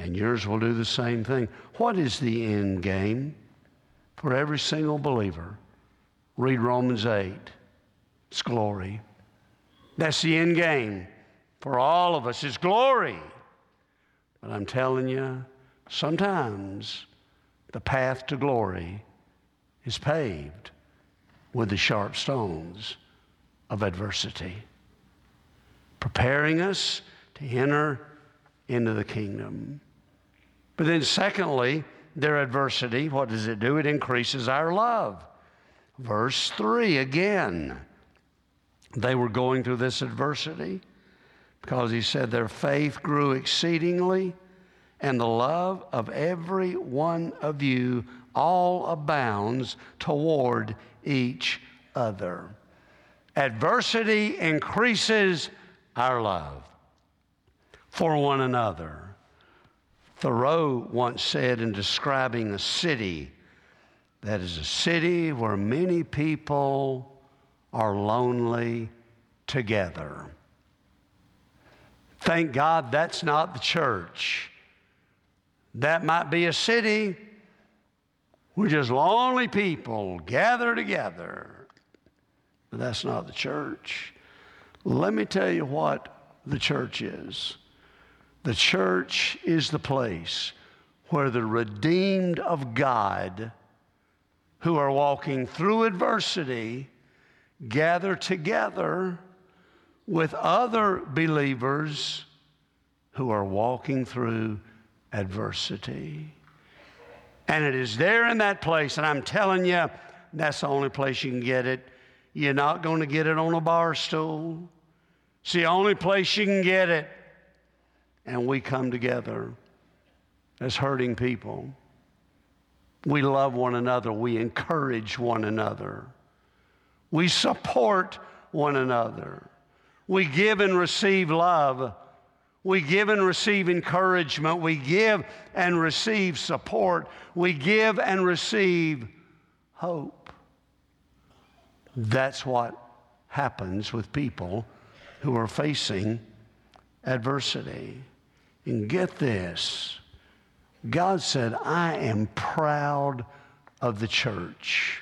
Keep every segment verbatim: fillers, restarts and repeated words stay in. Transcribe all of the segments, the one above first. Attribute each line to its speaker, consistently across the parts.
Speaker 1: And yours will do the same thing. What is the end game for every single believer? Read Romans eight. It's glory. That's the end game for all of us. It's glory. But I'm telling you, sometimes the path to glory is paved with the sharp stones of adversity, preparing us to enter into the kingdom. But then secondly, their adversity, what does it do? It increases our love. Verse three again. They were going through this adversity because he said their faith grew exceedingly, and the love of every one of you all abounds toward each other. Adversity increases our love for one another. Thoreau once said in describing a city, that is a city where many people are lonely together. Thank God that's not the church. That might be a city where just lonely people gather together. But that's not the church. Let me tell you what the church is. The church is the place where the redeemed of God who are walking through adversity gather together with other believers who are walking through adversity. And it is there in that place, and I'm telling you, that's the only place you can get it. You're not going to get it on a bar stool. It's the only place you can get it. And we come together as hurting people. We love one another. We encourage one another. We support one another. We give and receive love. We give and receive encouragement. We give and receive support. We give and receive hope. That's what happens with people who are facing adversity. And get this, God said, I am proud of the church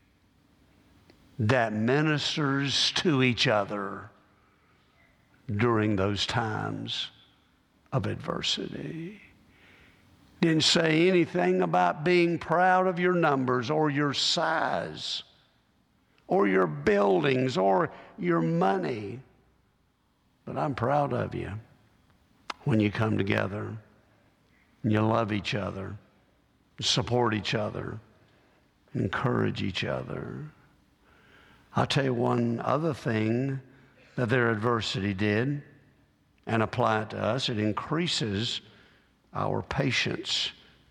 Speaker 1: that ministers to each other during those times of adversity. Didn't say anything about being proud of your numbers or your size or your buildings or your money. But I'm proud of you when you come together and you love each other, support each other, encourage each other. I'll tell you one other thing that their adversity did and apply it to us. It increases our patience,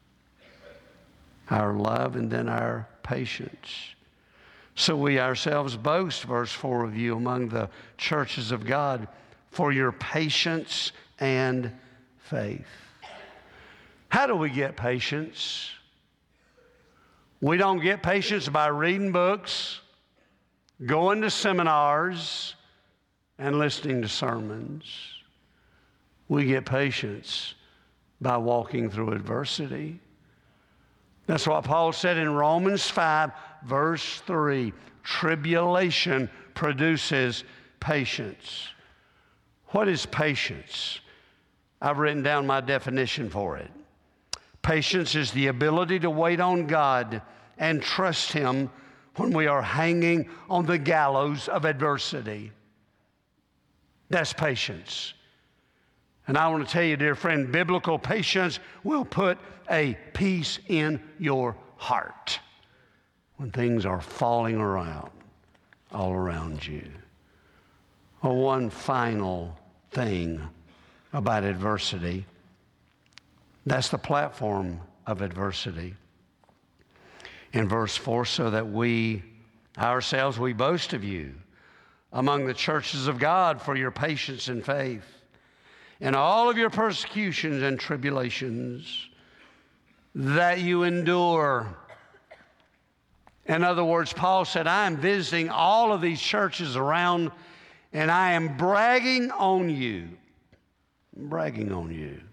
Speaker 1: our love, and then our patience. So we ourselves boast, verse four of you, among the churches of God, for your patience and faith. How do we get patience? We don't get patience by reading books, going to seminars, and listening to sermons. We get patience by walking through adversity. That's what Paul said in Romans five, verse three. Tribulation produces patience. What is patience? I've written down my definition for it. Patience is the ability to wait on God and trust Him when we are hanging on the gallows of adversity. That's patience. And I want to tell you, dear friend, biblical patience will put a peace in your heart when things are falling around, all around you. Oh, one final thing about adversity. That's the platform of adversity. In verse four, so that we ourselves, we boast of you among the churches of God for your patience and faith in all of your persecutions and tribulations that you endure. In other words, Paul said, I am visiting all of these churches around, and I am bragging on you. I'm bragging on you